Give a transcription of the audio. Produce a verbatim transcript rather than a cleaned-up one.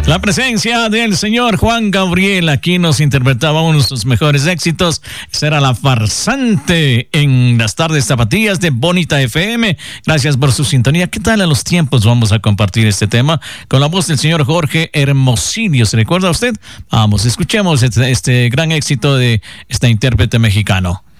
La presencia del señor Juan Gabriel aquí nos interpretaba uno de sus mejores éxitos. Será La Farsante en las tardes zapatillas de Bonita F M. Gracias por su sintonía. ¿Qué tal a los tiempos? Vamos a compartir este tema con la voz del señor Jorge Hermosillo. ¿Se recuerda usted? Vamos, escuchemos este, este gran éxito de este intérprete mexicano.